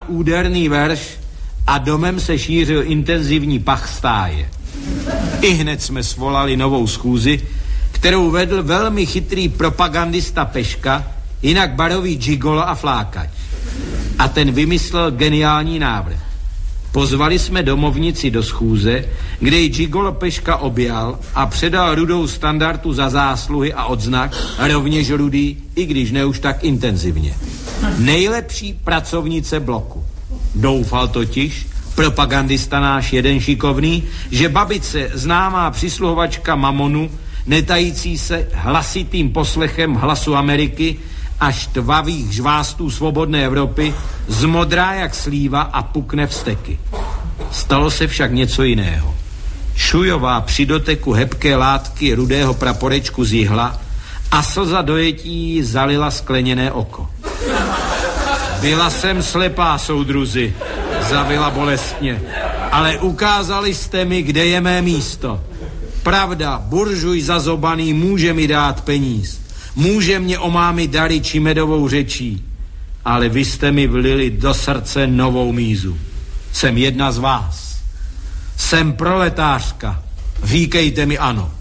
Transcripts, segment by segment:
úderný verš a domem se šířil intenzivní pach stáje. Ihned jsme svolali novou schůzi, kterou vedl velmi chytrý propagandista Peška, jinak barový gigolo a flákač. A ten vymyslel geniální návrh. Pozvali jsme domovnici do schůze, kde ji gigolo Peška objal a předal rudou standardu za zásluhy a odznak, rovněž rudý, i když ne už tak intenzivně. Nejlepší pracovnice bloku. Doufal totiž, propagandista náš jeden šikovný, že babice, známá přisluhovačka Mamonu, netající se hlasitým poslechem Hlasu Ameriky a štvavých žvástů svobodné Evropy, zmodrá jak slíva a pukne vzteky. Stalo se však něco jiného. Šujová při doteku hebké látky rudého praporečku zihla a slza dojetí zalila skleněné oko. Byla jsem slepá, soudruzi, zavila bolestně, ale ukázali jste mi, kde je mé místo. Pravda, buržuj zazobaný může mi dát peníz, může mě omámit dary či medovou řečí, ale vy jste mi vlili do srdce novou mízu. Jsem jedna z vás. Jsem proletářka. Říkejte mi ano.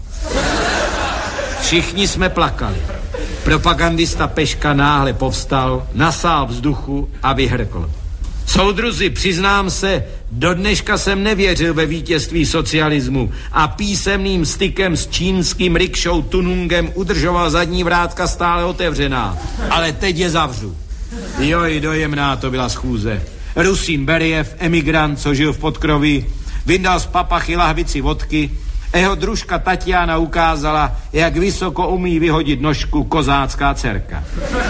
Všichni jsme plakali. Propagandista Peška náhle povstal, nasál vzduchu a vyhrkl. Soudruzi, přiznám se, do dneška jsem nevěřil ve vítězství socialismu a písemným stykem s čínským rikšou Tunungem udržoval zadní vrátka stále otevřená. Ale teď je zavřu. Joj, dojemná to byla schůze. Rusín Beriev, emigrant, co žil v Podkroví, vyndal z papachy lahvici vodky. Jeho družka Tatiana ukázala, jak vysoko umí vyhodit nožku kozácká dcerka.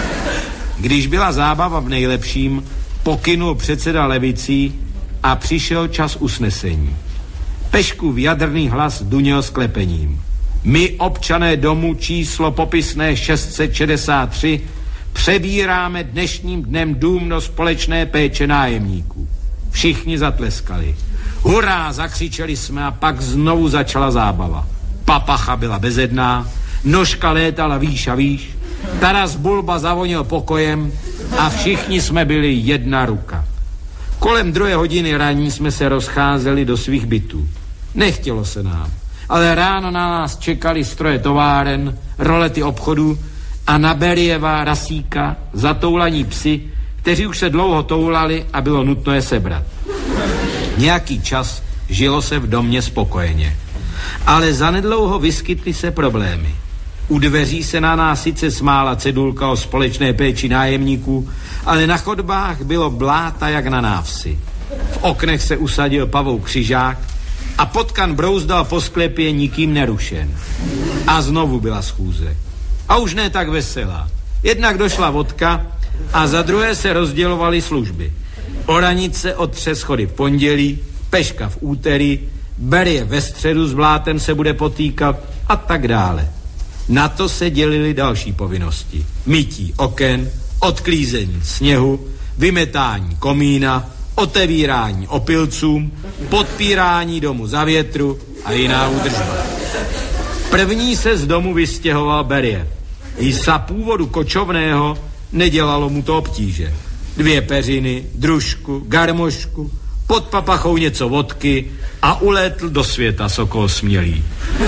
Když byla zábava v nejlepším, pokynul předseda levicí a přišel čas usnesení. Peškův jadrný hlas duněl sklepením. My, občané domu číslo popisné 663, přebíráme dnešním dnem dům do společné péče nájemníků. Všichni zatleskali. Hurá, zakřičeli jsme a pak znovu začala zábava. Papacha byla bezedná, nožka létala výš a výš, Taras Bulba zavonil pokojem a všichni jsme byli jedna ruka. Kolem 2 hodiny ranní jsme se rozcházeli do svých bytů. Nechtělo se nám, ale ráno na nás čekali stroje továren, rolety obchodů a na Berieva, Rasíka, zatoulaní psi, kteří už se dlouho toulali a bylo nutno je sebrat. Nějaký čas žilo se v domě spokojeně. Ale zanedlouho vyskytly se problémy. U dveří se na nás sice smála cedulka o společné péči nájemníků, ale na chodbách bylo bláta jak na návsi. V oknech se usadil pavouk křižák a potkan brouzdal po sklepě nikým nerušen. A znovu byla schůze. A už ne tak veselá. Jednak došla vodka a za druhé se rozdělovaly služby. Oranice otře schody v pondělí, Peška v úterý, Berie ve středu s blátem se bude potýkat a tak dále. Na to se dělily další povinnosti. Mytí oken, odklízení sněhu, vymetání komína, otevírání opilcům, podpírání domu za větru a jiná údržba. První se z domu vystěhoval Beriev. I za původu kočovného nedělalo mu to obtíže. 2 peřiny, družku, garmošku, pod papachou něco vodky a ulétl do světa sokol smělý.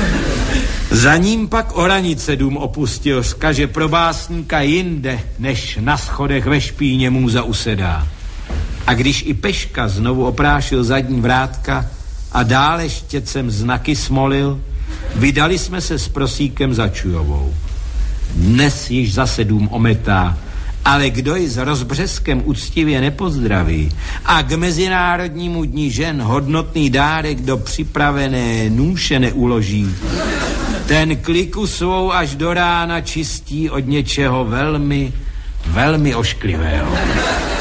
Za ním pak Oranice dům opustil, že pro básníka jinde, než na schodech ve špíně můza usedá. A když i Peška znovu oprášil zadní vrátka a dále štětcem znaky smolil, vydali jsme se s Prosíkem za Čujovou. Dnes již zase dům ometá, ale kdo ji s rozbřeskem úctivě nepozdraví a k Mezinárodnímu dni žen hodnotný dárek do připravené nůše neuloží, ten kliku svou až do rána čistí od něčeho velmi, velmi ošklivého.